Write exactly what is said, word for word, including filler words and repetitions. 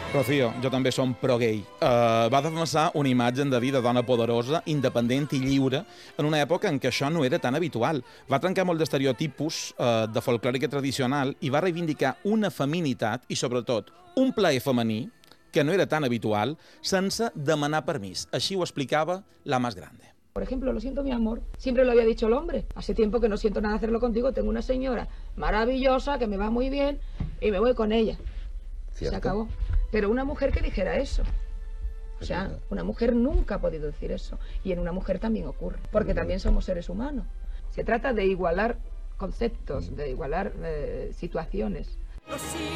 Rocío, jo també som pro-gay. Uh, va defensar una imatge de vida de dona poderosa, independent i lliure en una època en què això no era tan habitual. Va trencar molt d'estereotipos uh, de folclòrica tradicional i va reivindicar una feminitat i, sobretot, un plaer femení que no era tan habitual, sense demanar permís. Així ho explicava la más grande. Por ejemplo, lo siento, mi amor. Siempre lo había dicho el hombre. Hace tiempo que no siento nada hacerlo contigo. Tengo una señora maravillosa que me va muy bien y me voy con ella. ¿Cierto? Se acabó. Pero una mujer que dijera eso. O sea, una mujer nunca ha podido decir eso. Y en una mujer también ocurre. Porque también somos seres humanos. Se trata de igualar conceptos, de igualar eh, situaciones.